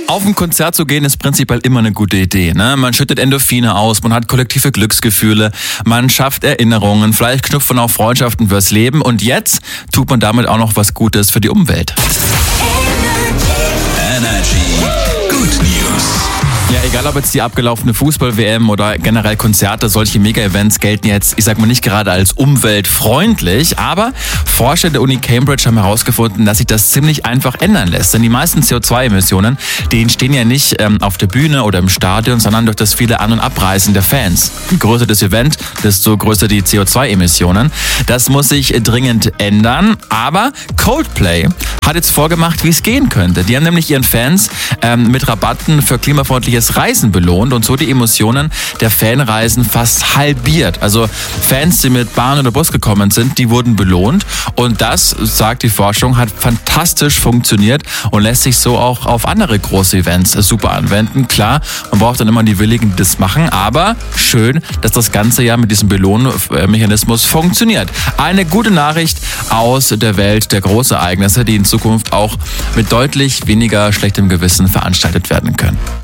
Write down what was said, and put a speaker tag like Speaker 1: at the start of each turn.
Speaker 1: Auf ein Konzert zu gehen ist prinzipiell immer eine gute Idee. Ne? Man schüttet Endorphine aus, man hat kollektive Glücksgefühle, man schafft Erinnerungen, vielleicht knüpft man auch Freundschaften fürs Leben und jetzt tut man damit auch noch was Gutes für die Umwelt.
Speaker 2: Energy. Good News.
Speaker 1: Ja, egal ob jetzt die abgelaufene Fußball-WM oder generell Konzerte, solche Mega-Events gelten jetzt, ich sag mal, nicht gerade als umweltfreundlich, aber Forscher der Uni Cambridge haben herausgefunden, dass sich das ziemlich einfach ändern lässt. Denn die meisten CO2-Emissionen, die entstehen ja nicht auf der Bühne oder im Stadion, sondern durch das viele An- und Abreisen der Fans. Je größer das Event, desto größer die CO2-Emissionen. Das muss sich dringend ändern, aber Coldplay hat jetzt vorgemacht, wie es gehen könnte. Die haben nämlich ihren Fans mit Rabatten für klimafreundliches Reisen belohnt und so die Emissionen der Fanreisen fast halbiert. Also Fans, die mit Bahn oder Bus gekommen sind, die wurden belohnt und das, sagt die Forschung, hat fantastisch funktioniert und lässt sich so auch auf andere große Events super anwenden. Klar, man braucht dann immer die Willigen, die das machen, aber schön, dass das Ganze ja mit diesem Belohnmechanismus funktioniert. Eine gute Nachricht aus der Welt der Großereignisse, die in Zukunft auch mit deutlich weniger schlechtem Gewissen veranstaltet werden können.